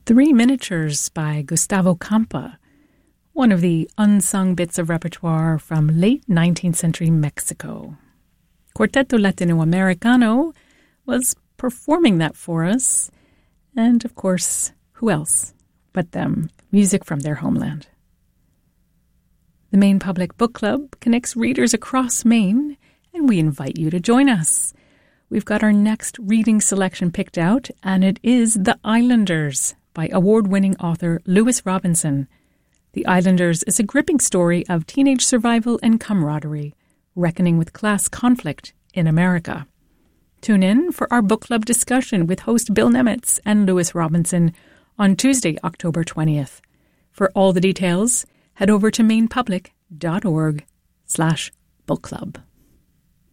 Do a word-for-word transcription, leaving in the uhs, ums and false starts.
Three Miniatures by Gustavo Campa, one of the unsung bits of repertoire from late nineteenth century Mexico. Quarteto Latinoamericano was performing that for us, and of course, who else but them, music from their homeland. The Maine Public Book Club connects readers across Maine, and we invite you to join us. We've got our next reading selection picked out, and it is The Islanders by award-winning author Lewis Robinson. The Islanders is a gripping story of teenage survival and camaraderie, reckoning with class conflict in America. Tune in for our book club discussion with host Bill Nemitz and Lewis Robinson on Tuesday, October twentieth. For all the details, head over to mainepublic.org slash book club.